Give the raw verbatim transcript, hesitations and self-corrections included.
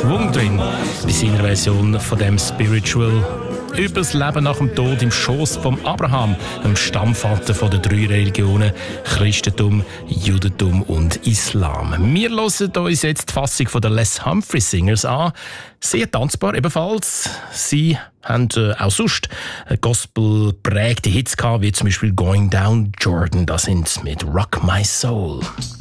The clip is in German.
Schwung drin bei seiner Version von dem Spiritual über das Leben nach dem Tod im Schoß von Abraham, dem Stammvater der drei Religionen Christentum, Judentum und Islam. Wir hören uns jetzt die Fassung von der Les Humphrey Singers an. Sehr tanzbar ebenfalls. Sie haben äh, auch sonst Gospel-prägte Hits gehabt, wie zum Beispiel Going Down Jordan. Da sind sie mit Rock My Soul.